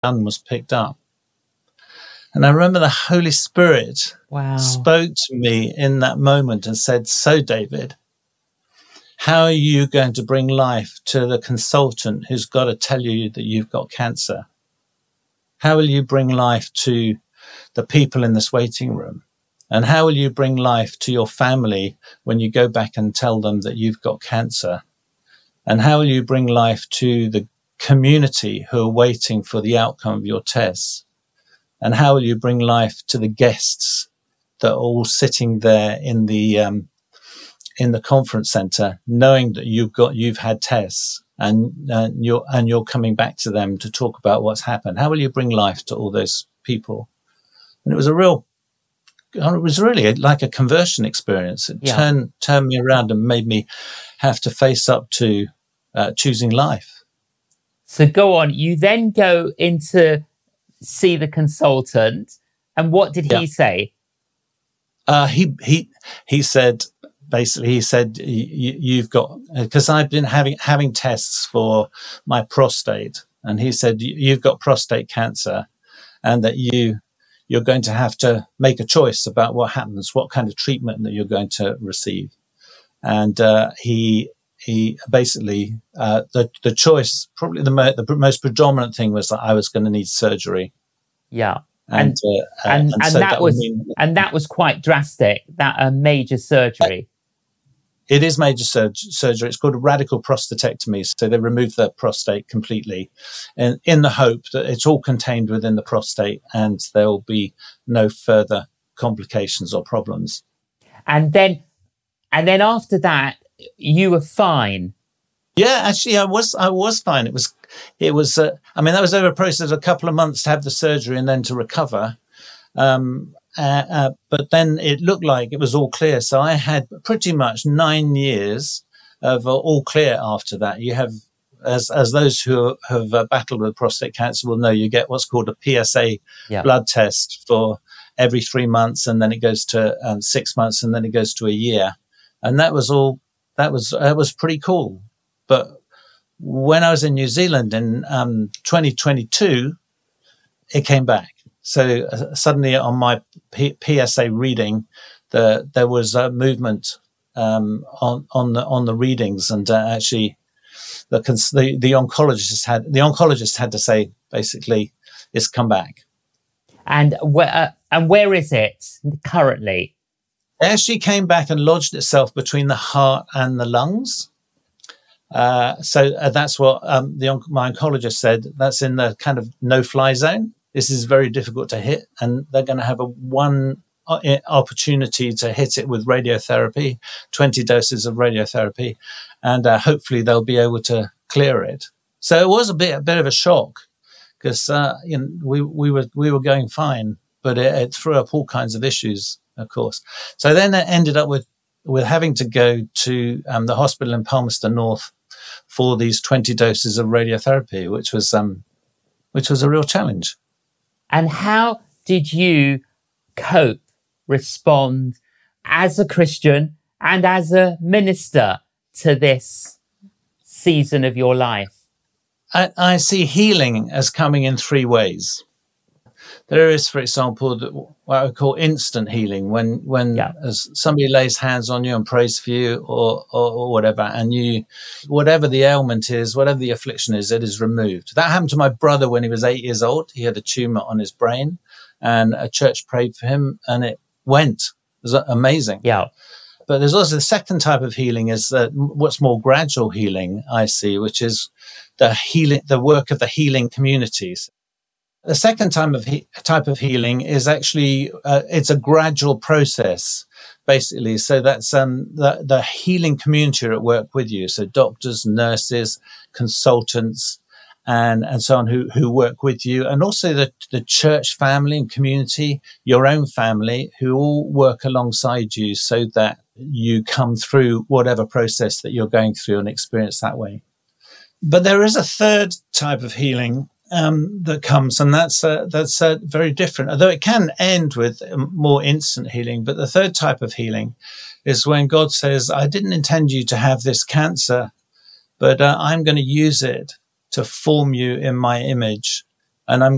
gun was picked up. And I remember the Holy Spirit spoke to me in that moment and said, "So, David, how are you going to bring life to the consultant who's got to tell you that you've got cancer? How will you bring life to the people in this waiting room? And how will you bring life to your family when you go back and tell them that you've got cancer? And how will you bring life to the community who are waiting for the outcome of your tests? And how will you bring life to the guests that are all sitting there in the conference center, knowing that you've had tests and you're coming back to them to talk about what's happened? How will you bring life to all those people?" And it was really like a conversion experience. It turned me around and made me have to face up to choosing life. So go on. You then go in to see the consultant, and what did he say? He said, basically, you've got, because I've been having tests for my prostate, and he said, "You've got prostate cancer, and that you're going to have to make a choice about what happens, what kind of treatment that you're going to receive." And he basically, the choice, probably the most predominant thing, was that I was going to need surgery. Yeah. And that was quite drastic, that major surgery. It is major surgery. It's called a radical prostatectomy. So they remove the prostate completely, and in the hope that it's all contained within the prostate and there will be no further complications or problems. And then after that, you were fine. Yeah, actually, I was fine. It was. That was over a process of a couple of months to have the surgery and then to recover. But then it looked like it was all clear. So I had pretty much 9 years of all clear after that. You have, as those who have battled with prostate cancer will know, you get what's called a PSA blood test for every 3 months, and then it goes to 6 months, and then it goes to a year. And that was all. That was pretty cool. But when I was in New Zealand in 2022, it came back. So suddenly on my PSA reading, there was a movement on the readings, and actually the oncologist had to say, basically, it's come back. And where is it currently? It actually came back and lodged itself between the heart and the lungs. So that's what my oncologist said. That's in the kind of no-fly zone. This is very difficult to hit, and they're going to have one opportunity to hit it with radiotherapy, 20 doses of radiotherapy, and hopefully they'll be able to clear it. So it was a bit of a shock, because we were going fine, but it threw up all kinds of issues, of course. So then it ended up with having to go to the hospital in Palmerston North for these 20 doses of radiotherapy, which was a real challenge. And how did you cope, respond as a Christian and as a minister to this season of your life? I see healing as coming in 3 ways. There is, for example, what I call instant healing, when as somebody lays hands on you and prays for you or whatever, and whatever the ailment is, whatever the affliction is, it is removed. That happened to my brother when he was 8 years old. He had a tumor on his brain, and a church prayed for him, and it went. It was amazing. Yeah. But there's also the second type of healing, is what's more gradual healing, I see, which is the work of the healing communities. The second type of healing is actually, it's a gradual process, basically. So that's the healing community are at work with you. So doctors, nurses, consultants, and so on who work with you. And also the church family and community, your own family, who all work alongside you so that you come through whatever process that you're going through and experience that way. But there is a third type of healing that comes, and that's very different, although it can end with more instant healing. But the third type of healing is when God says, I didn't intend you to have this cancer, but I'm going to use it to form you in my image, and I'm